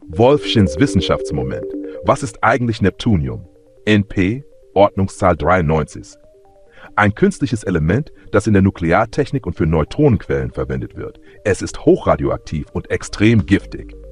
Wolfschins Wissenschaftsmoment. Was ist eigentlich Neptunium? NP, Ordnungszahl 93. Ein künstliches Element, das in der Nukleartechnik und für Neutronenquellen verwendet wird. Es ist hochradioaktiv und extrem giftig.